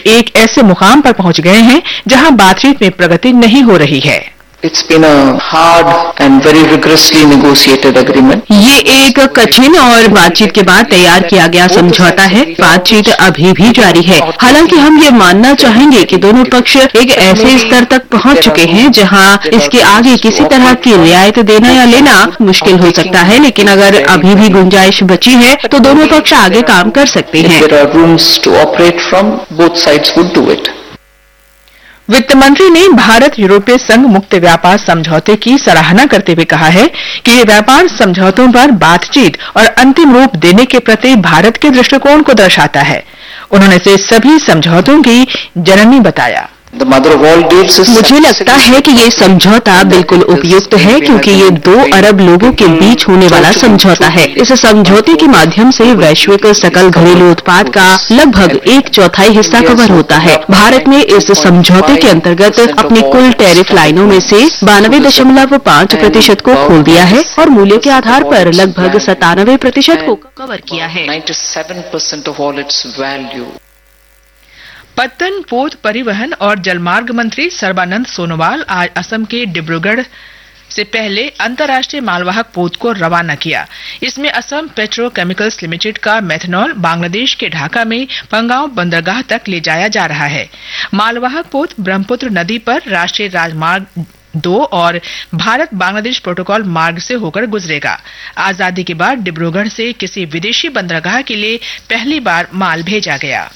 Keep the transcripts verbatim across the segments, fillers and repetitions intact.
एक ऐसे मुकाम पर पहुंच गए हैं जहां बातचीत में प्रगति नहीं हो रही है। It's been a hard and very rigorously negotiated agreement. ये एक कठिन और बातचीत के बाद तैयार किया गया समझौता है। बातचीत अभी भी जारी है। हालांकि हम ये मानना चाहेंगे कि दोनों पक्ष एक ऐसे स्तर तक पहुंच चुके हैं जहां इसके आगे किसी तरह की रियायत देना या लेना मुश्किल हो सकता है, लेकिन अगर अभी भी गुंजाइश बची है तो दोनों पक्ष आगे काम कर सकते हैं। If there are rooms to operate from, both sides would do it. वित्त मंत्री ने भारत यूरोपीय संघ मुक्त व्यापार समझौते की सराहना करते हुए कहा है कि ये व्यापार समझौतों पर बातचीत और अंतिम रूप देने के प्रति भारत के दृष्टिकोण को दर्शाता है। उन्होंने इसे सभी समझौतों की जननी बताया। मुझे लगता है कि ये समझौता बिल्कुल उपयुक्त है क्योंकि ये दो अरब लोगों के बीच होने वाला समझौता है। इस समझौते के माध्यम से वैश्विक सकल घरेलू उत्पाद का लगभग एक चौथाई हिस्सा कवर होता है। भारत ने इस समझौते के अंतर्गत अपनी कुल टैरिफ लाइनों में से बानवे दशमलव पाँच प्रतिशत को खोल दिया है और मूल्य के आधार पर लगभग सतानवे प्रतिशत को कवर किया है। पत्तन, पोत, परिवहन और जलमार्ग मंत्री सर्बानंद सोनोवाल आज असम के डिब्रूगढ़ से पहले अंतर्राष्ट्रीय मालवाहक पोत को रवाना किया। इसमें असम पेट्रोकेमिकल्स लिमिटेड का मेथनॉल बांग्लादेश के ढाका में पंगांव बंदरगाह तक ले जाया जा रहा है। मालवाहक पोत ब्रह्मपुत्र नदी पर राष्ट्रीय राजमार्ग दो और भारत बांग्लादेश प्रोटोकॉल मार्ग से होकर गुजरेगा। आजादी के बाद डिब्रूगढ़ से किसी विदेशी बंदरगाह के लिए पहली बार माल भेजा गया।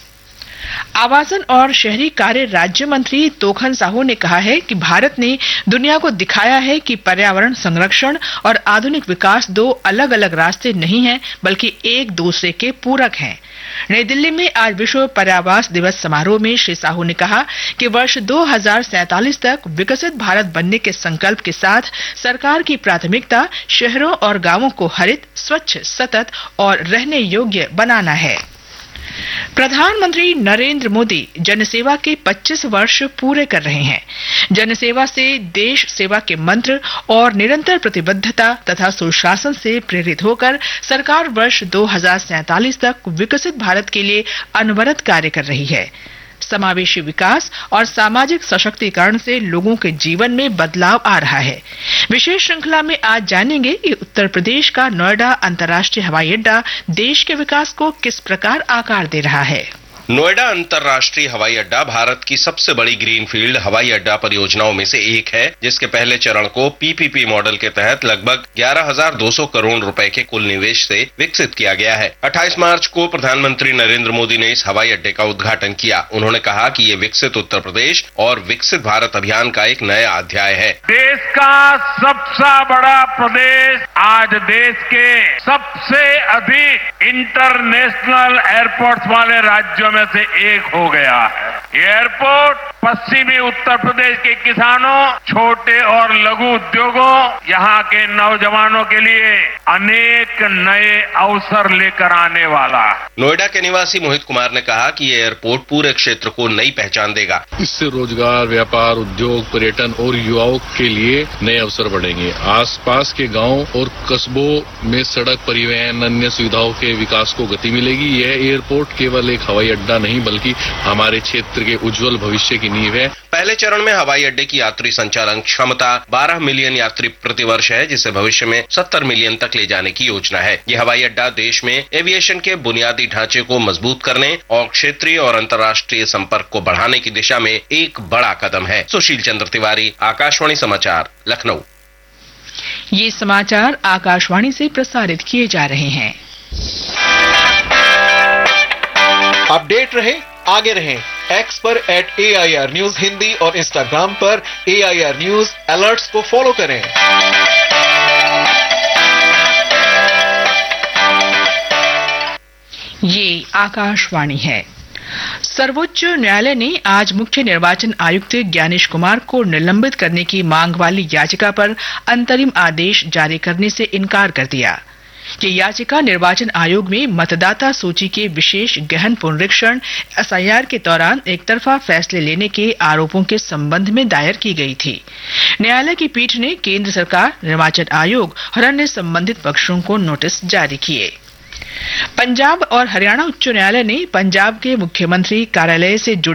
आवासन और शहरी कार्य राज्य मंत्री तोखन साहू ने कहा है कि भारत ने दुनिया को दिखाया है कि पर्यावरण संरक्षण और आधुनिक विकास दो अलग अलग रास्ते नहीं हैं, बल्कि एक दूसरे के पूरक हैं। नई दिल्ली में आज विश्व पर्यावास दिवस समारोह में श्री साहू ने कहा कि वर्ष दो हज़ार सैंतालीस तक विकसित भारत बनने के संकल्प के साथ सरकार की प्राथमिकता शहरों और गांवों को हरित, स्वच्छ, सतत और रहने योग्य बनाना है। प्रधानमंत्री नरेंद्र मोदी जनसेवा के पच्चीस वर्ष पूरे कर रहे हैं। जनसेवा से देश सेवा के मंत्र और निरंतर प्रतिबद्धता तथा सुशासन से प्रेरित होकर सरकार वर्ष दो हज़ार सैंतालीस तक विकसित भारत के लिए अनवरत कार्य कर रही है। समावेशी विकास और सामाजिक सशक्तिकरण से लोगों के जीवन में बदलाव आ रहा है। विशेष श्रृंखला में आज जानेंगे कि उत्तर प्रदेश का नोएडा अंतर्राष्ट्रीय हवाई अड्डा देश के विकास को किस प्रकार आकार दे रहा है। नोएडा अंतर्राष्ट्रीय हवाई अड्डा भारत की सबसे बड़ी ग्रीनफील्ड हवाई अड्डा परियोजनाओं में से एक है, जिसके पहले चरण को पीपीपी मॉडल के तहत लगभग ग्यारह हज़ार दो सौ करोड़ रुपए के कुल निवेश से विकसित किया गया है। अट्ठाईस मार्च को प्रधानमंत्री नरेंद्र मोदी ने इस हवाई अड्डे का उद्घाटन किया। उन्होंने कहा कि ये विकसित उत्तर प्रदेश और विकसित भारत अभियान का एक नया अध्याय है। देश का सबसे बड़ा प्रदेश आज देश के सबसे अधिक इंटरनेशनल एयरपोर्ट वाले राज्यों में से एक हो गया है। ये एयरपोर्ट पश्चिमी उत्तर प्रदेश के किसानों, छोटे और लघु उद्योगों, यहाँ के नौजवानों के लिए अनेक नए अवसर लेकर आने वाला है। नोएडा के निवासी मोहित कुमार ने कहा कि ये एयरपोर्ट पूरे क्षेत्र को नई पहचान देगा। इससे रोजगार, व्यापार, उद्योग, पर्यटन और युवाओं के लिए नए अवसर बढ़ेंगे। आसपास के गांव और कस्बों में सड़क, परिवहन, अन्य सुविधाओं के विकास को गति मिलेगी। यह एयरपोर्ट केवल एक हवाई अड्डा नहीं बल्कि हमारे क्षेत्र के उज्जवल भविष्य की नींव है। पहले चरण में हवाई अड्डे की यात्री संचालन क्षमता बारह मिलियन यात्री प्रतिवर्ष है, जिसे भविष्य में सत्तर मिलियन तक ले जाने की योजना है। ये हवाई अड्डा देश में एविएशन के बुनियादी ढांचे को मजबूत करने और क्षेत्रीय और अंतर्राष्ट्रीय संपर्क को बढ़ाने की दिशा में एक बड़ा कदम है। सुशील चंद्र तिवारी, आकाशवाणी समाचार, लखनऊ। ये समाचार आकाशवाणी से प्रसारित किए जा रहे हैं। अपडेट रहे, आगे रहें। एक्स पर eight A I R news Hindi और इंस्टाग्राम पर ए आई आर न्यूज अलर्ट्स को फॉलो करें। ये आकाशवाणी है। सर्वोच्च न्यायालय ने आज मुख्य निर्वाचन आयुक्त ज्ञानेश कुमार को निलंबित करने की मांग वाली याचिका पर अंतरिम आदेश जारी करने से इनकार कर दिया। ये याचिका निर्वाचन आयोग में मतदाता सूची के विशेष गहन पुनरीक्षण एस आई आर के दौरान एक तरफा फैसले लेने के आरोपों के संबंध में दायर की गई थी। न्यायालय की पीठ ने केंद्र सरकार, निर्वाचन आयोग और अन्य संबंधित पक्षों को नोटिस जारी किए। पंजाब और हरियाणा उच्च न्यायालय ने पंजाब के मुख्यमंत्री कार्यालय से जुड़े